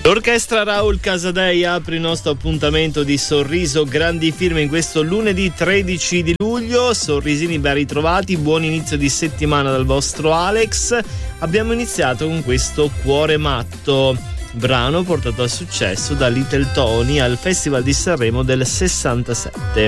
L'orchestra Raul Casadei apre il nostro appuntamento di Sorriso Grandi Firme in questo lunedì 13 di luglio. Sorrisini ben ritrovati, buon inizio di settimana dal vostro Alex. Abbiamo iniziato con questo Cuore Matto, brano portato a successo da Little Tony al Festival di Sanremo del 67.